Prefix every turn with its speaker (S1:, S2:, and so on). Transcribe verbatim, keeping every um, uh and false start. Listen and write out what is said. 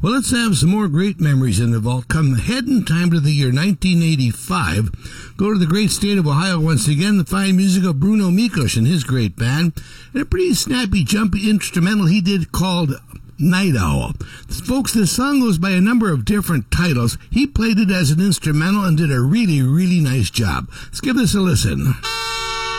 S1: Well, let's have some more great memories in the vault. Come ahead in time to the year nineteen eighty-five. Go to the great state of Ohio once again. The fine music of Bruno Mikosh and his great band. And a pretty snappy, jumpy instrumental he did called Night Owl. Folks, this song goes by a number of different titles. He played it as an instrumental and did a really, really nice job. Let's give this a listen.